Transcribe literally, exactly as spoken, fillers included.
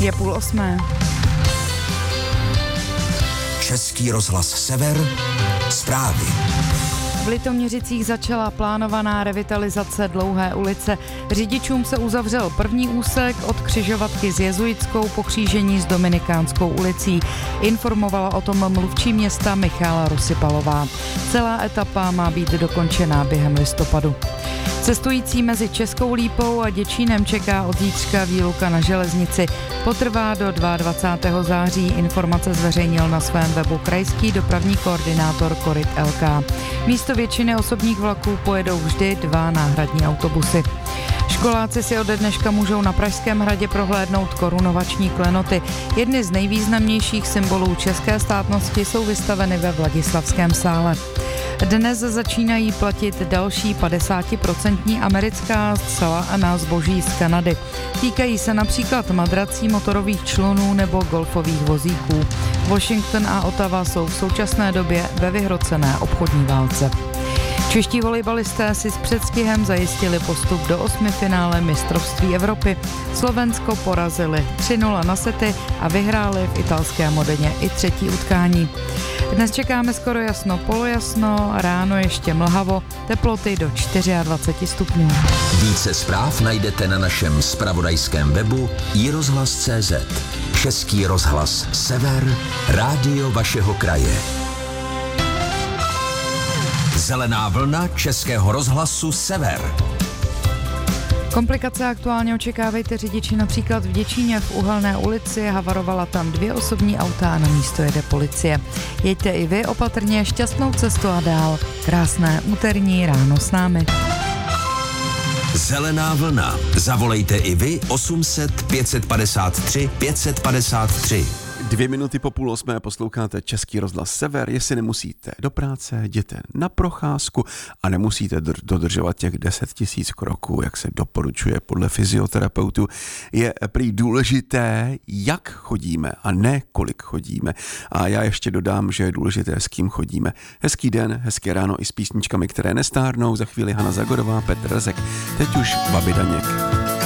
Je půl osmé. Český rozhlas Sever, zprávy. V Litoměřicích začala plánovaná revitalizace Dlouhé ulice. Řidičům se uzavřel první úsek od křižovatky s Jezuitskou po křížení s Dominikánskou ulicí. Informovala o tom mluvčí města Michála Rosypalová. Celá etapa má být dokončená během listopadu. Cestující mezi Českou Lípou a Děčínem čeká od zítřka výluka na železnici. Potrvá do dvacátého druhého září, informace zveřejnil na svém webu krajský dopravní koordinátor Koryt el ká. Místo většiny osobních vlaků pojedou vždy dva náhradní autobusy. Školáci si ode dneška můžou na Pražském hradě prohlédnout korunovační klenoty. Jedny z nejvýznamnějších symbolů české státnosti jsou vystaveny ve Vladislavském sále. Dnes začínají platit další padesátiprocentní americká cla na zboží z Kanady. Týkají se například madrací, motorových člunů nebo golfových vozíků. Washington a Ottawa jsou v současné době ve vyhrocené obchodní válce. Čeští volejbalisté si s předstihem zajistili postup do osmifinále mistrovství Evropy. Slovensko porazili tři nula na sety a vyhráli v italské Modeně i třetí utkání. Dnes čekáme skoro jasno, polojasno, ráno ještě mlhavo, teploty do dvacet čtyři stupňů. Více zpráv najdete na našem zpravodajském webu i rozhlas tečka cé zet. Český rozhlas Sever, rádio vašeho kraje. Zelená vlna Českého rozhlasu Sever. Komplikace aktuálně očekávejte řidiči například v Děčíně v Uhelné ulici, havarovala tam dvě osobní auta a na místo jede policie. Jeďte i vy opatrně, šťastnou cestu a dál. Krásné úterní ráno s námi. Zelená vlna. Zavolejte i vy osm set pět padesát tři pět padesát tři. Dvě minuty po půl osmé posloucháte Český rozhlas Sever. Jestli nemusíte do práce, jděte na procházku a nemusíte dodržovat těch deset tisíc kroků, jak se doporučuje podle fyzioterapeutů. Je prý důležité, jak chodíme a ne kolik chodíme. A já ještě dodám, že je důležité, s kým chodíme. Hezký den, hezké ráno i s písničkami, které nestárnou. Za chvíli Hana Zagorová, Petr Rezek. Teď už Babi Daněk.